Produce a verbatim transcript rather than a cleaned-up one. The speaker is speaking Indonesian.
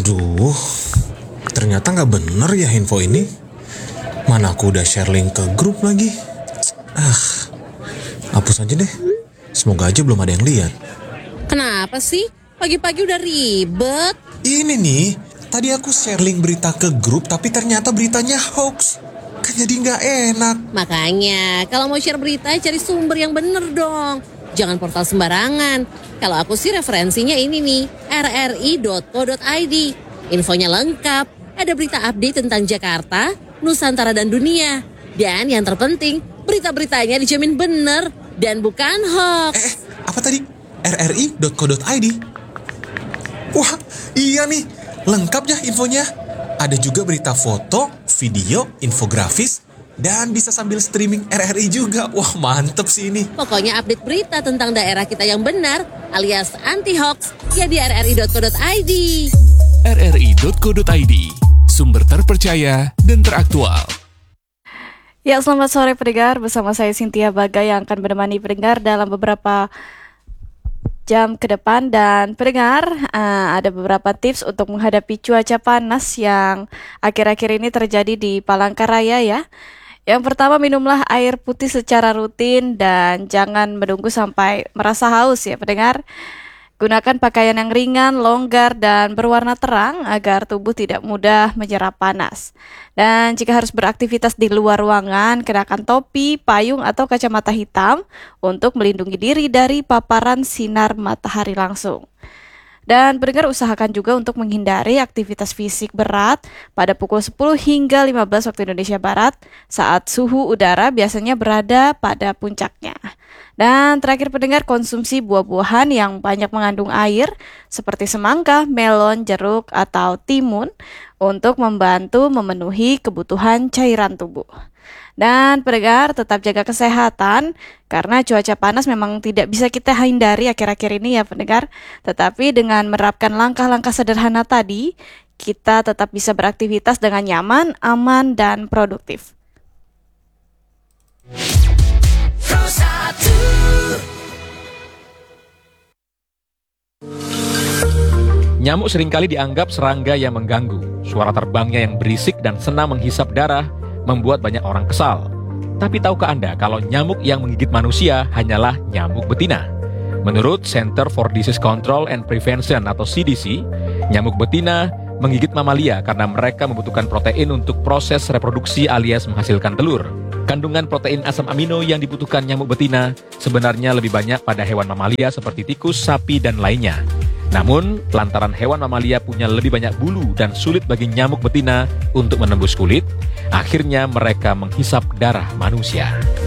Aduh, ternyata nggak bener ya info ini. Mana aku udah share link ke grup lagi. Ah, hapus aja deh. Semoga aja belum ada yang lihat. Kenapa sih? Pagi-pagi udah ribet. Ini nih, tadi aku share link berita ke grup tapi ternyata beritanya hoax. Kan jadi nggak enak. Makanya, kalau mau share berita cari sumber yang bener dong. Jangan portal sembarangan. Kalau aku sih referensinya ini nih, r r i dot co dot i d. Infonya lengkap, ada berita update tentang Jakarta, Nusantara dan dunia. Dan yang terpenting, berita-beritanya dijamin bener dan bukan hoax. Eh, apa tadi? r r i dot co dot i d. Wah, iya nih, lengkap ya infonya. Ada juga berita foto, video, infografis, dan bisa sambil streaming R R I juga. Wah, mantep sih ini. Pokoknya update berita tentang daerah kita yang benar alias anti-hoax ya di r r i dot co dot i d. r r i dot co dot i d, sumber terpercaya dan teraktual. Ya, selamat sore pendengar. Bersama saya Cynthia Bagai yang akan menemani pendengar dalam beberapa jam ke depan. Dan pendengar, uh, ada beberapa tips untuk menghadapi cuaca panas yang akhir-akhir ini terjadi di Palangkaraya ya. Yang pertama, minumlah air putih secara rutin dan jangan menunggu sampai merasa haus ya pendengar. Gunakan pakaian yang ringan, longgar, dan berwarna terang agar tubuh tidak mudah menyerap panas. Dan jika harus beraktivitas di luar ruangan, kenakan topi, payung, atau kacamata hitam untuk melindungi diri dari paparan sinar matahari langsung. Dan pendengar, usahakan juga untuk menghindari aktivitas fisik berat pada pukul sepuluh hingga lima belas waktu Indonesia Barat saat suhu udara biasanya berada pada puncaknya. Dan terakhir pendengar, konsumsi buah-buahan yang banyak mengandung air seperti semangka, melon, jeruk, atau timun untuk membantu memenuhi kebutuhan cairan tubuh. Dan pendengar, tetap jaga kesehatan karena cuaca panas memang tidak bisa kita hindari akhir-akhir ini ya pendengar. Tetapi dengan menerapkan langkah-langkah sederhana tadi, kita tetap bisa beraktivitas dengan nyaman, aman, dan produktif. Nyamuk seringkali dianggap serangga yang mengganggu. Suara terbangnya yang berisik dan senang menghisap darah membuat banyak orang kesal. Tapi tahukah Anda kalau nyamuk yang menggigit manusia hanyalah nyamuk betina? Menurut Center for Disease Control and Prevention atau C D C, nyamuk betina menggigit mamalia karena mereka membutuhkan protein untuk proses reproduksi alias menghasilkan telur. Kandungan protein asam amino yang dibutuhkan nyamuk betina sebenarnya lebih banyak pada hewan mamalia seperti tikus, sapi, dan lainnya. Namun, lantaran hewan mamalia punya lebih banyak bulu dan sulit bagi nyamuk betina untuk menembus kulit, akhirnya mereka menghisap darah manusia.